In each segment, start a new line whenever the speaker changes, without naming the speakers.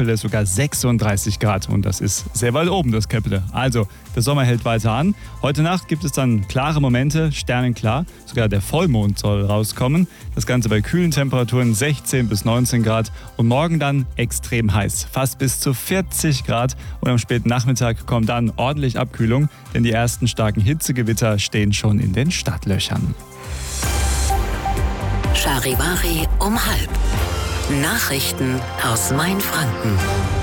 Keppele sogar 36 Grad und das ist sehr weit oben, das Keppele. Also, der Sommer hält weiter an. Heute Nacht gibt es dann klare Momente, sternenklar. Sogar der Vollmond soll rauskommen. Das Ganze bei kühlen Temperaturen 16 bis 19 Grad und morgen dann extrem heiß, fast bis zu 40 Grad und am späten Nachmittag kommt dann ordentlich Abkühlung, denn die ersten starken Hitzegewitter stehen schon in den Startlöchern.
Charivari um 12:30. Nachrichten aus Mainfranken.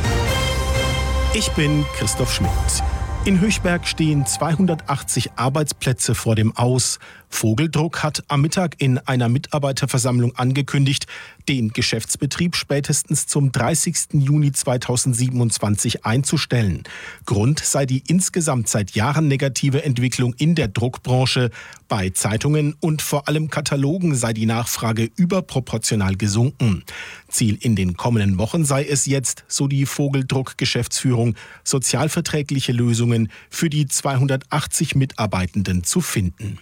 Ich bin Christoph Schmidt. In Höchberg stehen 280 Arbeitsplätze vor dem Aus. Vogeldruck hat am Mittag in einer Mitarbeiterversammlung angekündigt, den Geschäftsbetrieb spätestens zum 30. Juni 2027 einzustellen. Grund sei die insgesamt seit Jahren negative Entwicklung in der Druckbranche. Bei Zeitungen und vor allem Katalogen sei die Nachfrage überproportional gesunken. Ziel in den kommenden Wochen sei es jetzt, so die Vogeldruck-Geschäftsführung, sozialverträgliche Lösungen für die 280 Mitarbeitenden zu finden.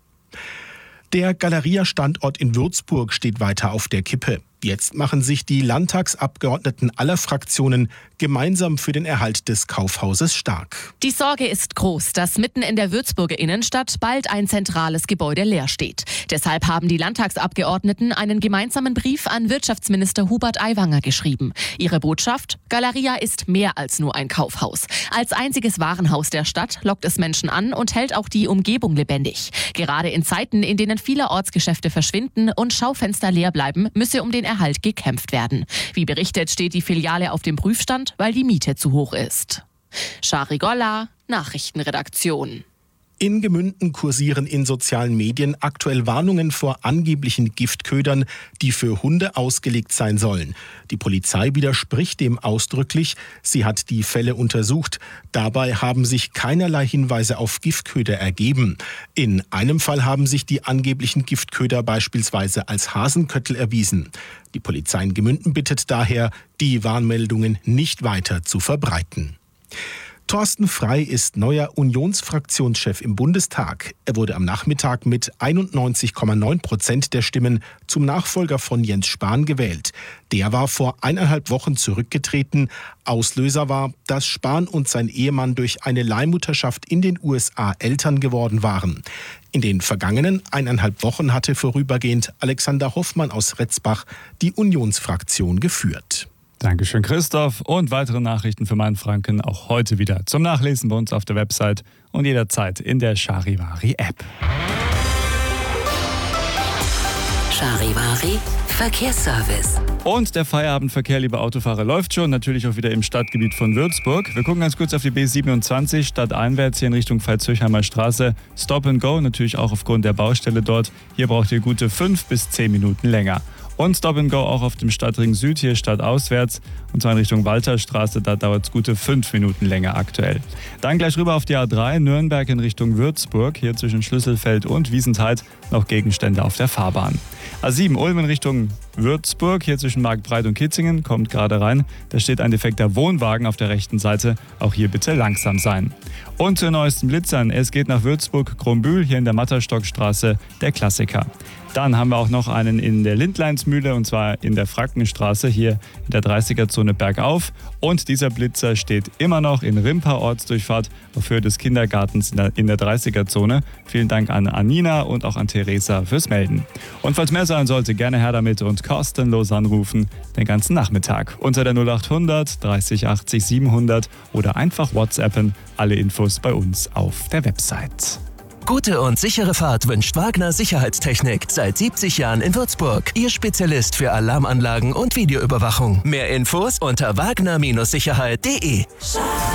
Der Galeria-Standort in Würzburg steht weiter auf der Kippe. Jetzt machen sich die Landtagsabgeordneten aller Fraktionen gemeinsam für den Erhalt des Kaufhauses stark.
Die Sorge ist groß, dass mitten in der Würzburger Innenstadt bald ein zentrales Gebäude leer steht. Deshalb haben die Landtagsabgeordneten einen gemeinsamen Brief an Wirtschaftsminister Hubert Aiwanger geschrieben. Ihre Botschaft: Galeria ist mehr als nur ein Kaufhaus. Als einziges Warenhaus der Stadt lockt es Menschen an und hält auch die Umgebung lebendig. Gerade in Zeiten, in denen viele Ortsgeschäfte verschwinden und Schaufenster leer bleiben, müsse um den Erhalt gekämpft werden. Wie berichtet, steht die Filiale auf dem Prüfstand, weil die Miete zu hoch ist. Shari Golla, Nachrichtenredaktion.
In Gemünden kursieren in sozialen Medien aktuell Warnungen vor angeblichen Giftködern, die für Hunde ausgelegt sein sollen. Die Polizei widerspricht dem ausdrücklich. Sie hat die Fälle untersucht. Dabei haben sich keinerlei Hinweise auf Giftköder ergeben. In einem Fall haben sich die angeblichen Giftköder beispielsweise als Hasenköttel erwiesen. Die Polizei in Gemünden bittet daher, die Warnmeldungen nicht weiter zu verbreiten. Thorsten Frey ist neuer Unionsfraktionschef im Bundestag. Er wurde am Nachmittag mit 91,9% der Stimmen zum Nachfolger von Jens Spahn gewählt. Der war vor 1,5 Wochen zurückgetreten. Auslöser war, dass Spahn und sein Ehemann durch eine Leihmutterschaft in den USA Eltern geworden waren. In den vergangenen 1,5 Wochen hatte vorübergehend Alexander Hoffmann aus Retzbach die Unionsfraktion geführt.
Dankeschön, Christoph. Und weitere Nachrichten für Mainfranken auch heute wieder zum Nachlesen bei uns auf der Website und jederzeit in der Charivari-App.
Charivari Verkehrsservice.
Und der Feierabendverkehr, liebe Autofahrer, läuft schon, natürlich auch wieder im Stadtgebiet von Würzburg. Wir gucken ganz kurz auf die B27, stadteinwärts hier in Richtung Veitshöchheimer Straße. Stop and Go, natürlich auch aufgrund der Baustelle dort. Hier braucht ihr gute 5 bis 10 Minuten länger. Und Stop and Go auch auf dem Stadtring Süd, hier stadtauswärts, und zwar in Richtung Walterstraße, da dauert es gute 5 Minuten länger aktuell. Dann gleich rüber auf die A3, Nürnberg in Richtung Würzburg, hier zwischen Schlüsselfeld und Wiesenthal noch Gegenstände auf der Fahrbahn. A7 Ulm in Richtung Würzburg, hier zwischen Marktbreit und Kitzingen, kommt gerade rein. Da steht ein defekter Wohnwagen auf der rechten Seite, auch hier bitte langsam sein. Und zu den neuesten Blitzern, es geht nach Würzburg-Krumbühl, hier in der Matterstockstraße, der Klassiker. Dann haben wir auch noch einen in der Lindleinsmühle, und zwar in der Frankenstraße, hier in der 30er-Zone bergauf. Und dieser Blitzer steht immer noch in Rimper Ortsdurchfahrt auf Höhe des Kindergartens in der 30er-Zone. Vielen Dank an Anina und auch an Theresa fürs Melden. Und falls mehr sein sollte, gerne her damit und kostenlos anrufen, den ganzen Nachmittag. Unter der 0800 30 80 700 oder einfach WhatsAppen. Alle Infos bei uns auf der Website.
Gute und sichere Fahrt wünscht Wagner Sicherheitstechnik. Seit 70 Jahren in Würzburg. Ihr Spezialist für Alarmanlagen und Videoüberwachung. Mehr Infos unter wagner-sicherheit.de.